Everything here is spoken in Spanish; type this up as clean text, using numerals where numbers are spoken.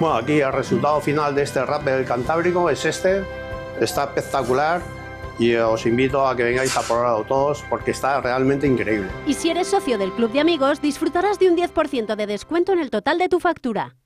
Bueno, aquí el resultado final de este Rap del Cantábrico es este. Está espectacular y os invito a que vengáis a probarlo todos porque está realmente increíble. Y si eres socio del Club de Amigos, disfrutarás de un 10% de descuento en el total de tu factura.